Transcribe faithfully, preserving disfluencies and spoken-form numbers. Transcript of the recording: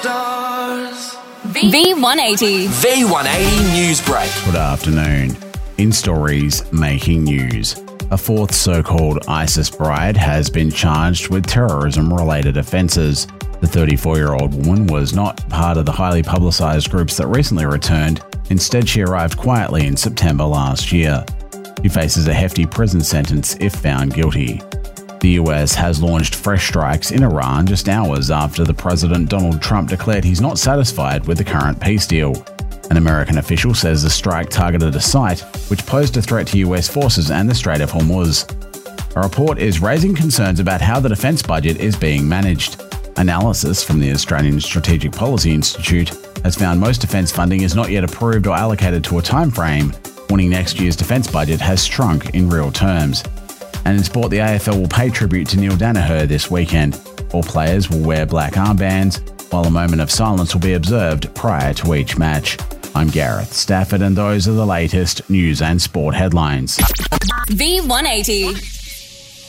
V one eighty. V one eighty News Break. Good afternoon. In stories making news, a fourth so-called ISIS bride has been charged with terrorism-related offences. The thirty-four-year-old woman was not part of the highly publicised groups that recently returned. Instead, she arrived quietly in September last year. She faces a hefty prison sentence if found guilty. The U S has launched fresh strikes in Iran just hours after the President Donald Trump declared he's not satisfied with the current peace deal. An American official says the strike targeted a site which posed a threat to U S forces and the Strait of Hormuz. A report is raising concerns about how the defence budget is being managed. Analysis from the Australian Strategic Policy Institute has found most defence funding is not yet approved or allocated to a time frame, warning next year's defence budget has shrunk in real terms. And in sport, the A F L will pay tribute to Neil Daniher this weekend. All players will wear black armbands, while a moment of silence will be observed prior to each match. I'm Gareth Stafford, and those are the latest news and sport headlines. V one eighty.